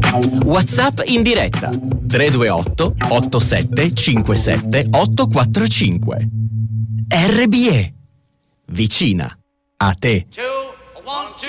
WhatsApp in diretta 328 87 57 845. RBE, vicina a te. 2, 1, 2,